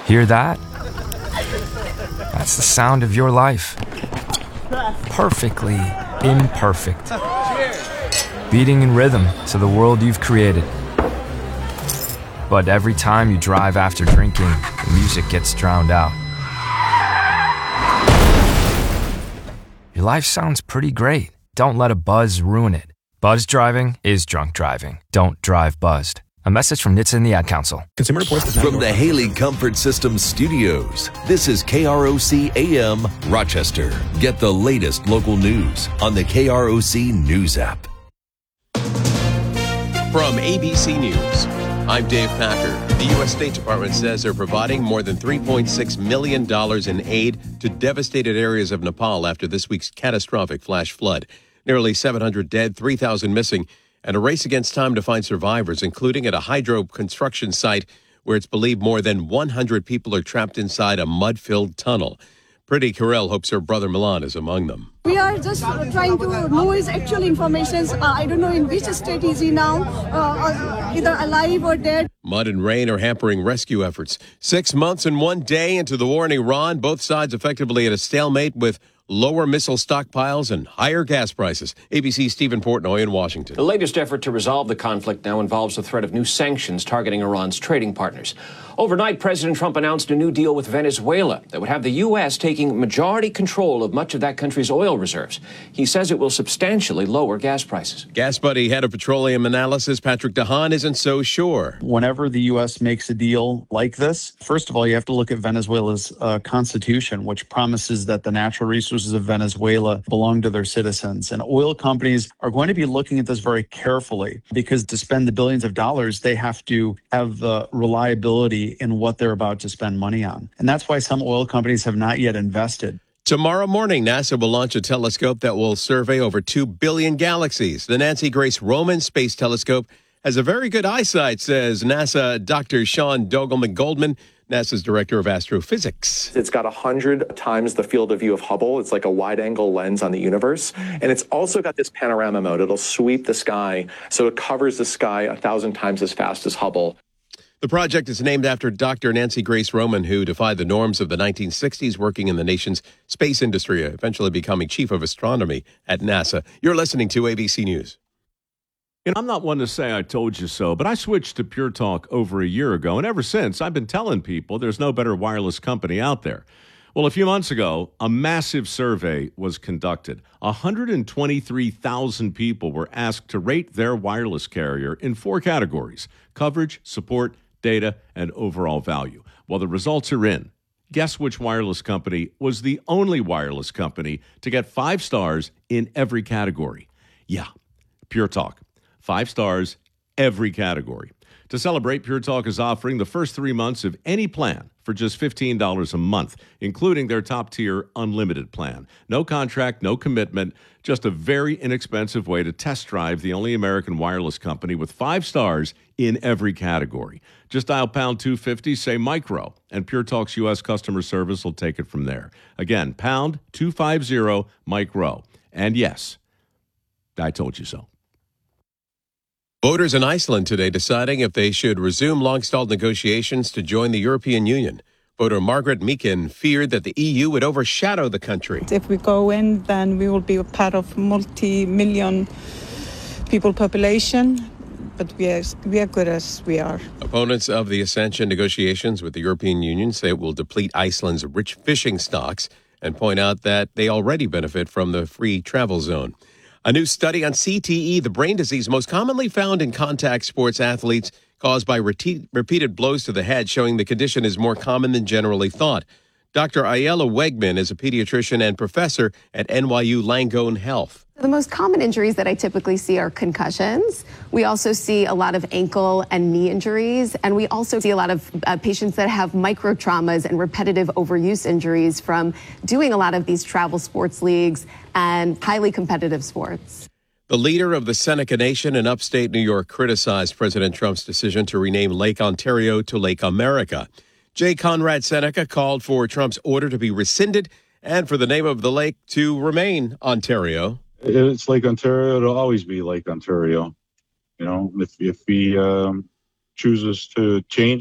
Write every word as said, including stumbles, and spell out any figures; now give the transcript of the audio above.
Hear that? That's the sound of your life. Perfectly imperfect. Beating in rhythm to the world you've created. But every time you drive after drinking, the music gets drowned out. Your life sounds pretty great. Don't let a buzz ruin it. Buzz driving is drunk driving. Don't drive buzzed. A message from N H T S A and the Ad Council. Consumer Reports does not From the Haley Comfort Systems studios, this is K R O C A M Rochester. Get the latest local news on the K R O C News app. From A B C News, I'm Dave Packer. The U S State Department says they're providing more than three point six million dollars in aid to devastated areas of Nepal after this week's catastrophic flash flood. Nearly seven hundred dead, three thousand missing, and a race against time to find survivors, including at a hydro construction site where it's believed more than one hundred people are trapped inside a mud-filled tunnel. Priti Karel hopes her brother Milan is among them. We are just trying to know his actual information. Uh, I don't know in which state is he now, uh, either alive or dead. Mud and rain are hampering rescue efforts. Six months and one day into the war in Iran, both sides effectively at a stalemate with lower missile stockpiles and higher gas prices. A B C's Stephen Portnoy in Washington. The latest effort to resolve the conflict now involves the threat of new sanctions targeting Iran's trading partners. Overnight, President Trump announced a new deal with Venezuela that would have the U S taking majority control of much of that country's oil reserves. He says it will substantially lower gas prices. Gas Buddy head of petroleum analysis Patrick DeHaan isn't so sure. Whenever the U S makes a deal like this, first of all, you have to look at Venezuela's uh, constitution, which promises that the natural resources of Venezuela belong to their citizens. And oil companies are going to be looking at this very carefully because to spend the billions of dollars, they have to have the reliability in what they're about to spend money on. And that's why some oil companies have not yet invested. Tomorrow morning, NASA will launch a telescope that will survey over two billion galaxies. The Nancy Grace Roman Space Telescope has a very good eyesight, says NASA Doctor Sean Dogelman Goldman, NASA's director of astrophysics. It's got one hundred times the field of view of Hubble. It's like a wide-angle lens on the universe. And it's also got this panorama mode. It'll sweep the sky, so it covers the sky a thousand times as fast as Hubble. The project is named after Doctor Nancy Grace Roman, who defied the norms of the nineteen sixties, working in the nation's space industry, eventually becoming chief of astronomy at NASA. You're listening to A B C News. You know, I'm not one to say I told you so, but I switched to Pure Talk over a year ago, and ever since, I've been telling people there's no better wireless company out there. Well, a few months ago, a massive survey was conducted. one hundred twenty-three thousand people were asked to rate their wireless carrier in four categories: coverage, support, data, and overall value. Well, the results are in. Guess which wireless company was the only wireless company to get five stars in every category? Yeah, Pure Talk. Five stars, every category. To celebrate, Pure Talk is offering the first three months of any plan for just fifteen dollars a month, including their top-tier unlimited plan. No contract, no commitment, just a very inexpensive way to test drive the only American wireless company with five stars in every category. Just dial pound two fifty, say micro, and Pure Talk's U S customer service will take it from there. Again, pound two fifty, micro. And yes, I told you so. Voters in Iceland today deciding if they should resume long-stalled negotiations to join the European Union. Voter Margaret Meekin feared that the E U would overshadow the country. If we go in, then we will be a part of multi-million people population, but we are, we are good as we are. Opponents of the accession negotiations with the European Union say it will deplete Iceland's rich fishing stocks and point out that they already benefit from the free travel zone. A new study on C T E, the brain disease most commonly found in contact sports athletes caused by repeat, repeated blows to the head, showing the condition is more common than generally thought. Doctor Ayala Wegman is a pediatrician and professor at N Y U Langone Health. The most common injuries that I typically see are concussions. We also see a lot of ankle and knee injuries, and we also see a lot of uh, patients that have micro traumas and repetitive overuse injuries from doing a lot of these travel sports leagues and highly competitive sports. The leader of the Seneca Nation in upstate New York criticized President Trump's decision to rename Lake Ontario to Lake America. J. Conrad Seneca called for Trump's order to be rescinded and for the name of the lake to remain Ontario. It's Lake Ontario. It'll always be Lake Ontario. You know, if if he um, chooses to change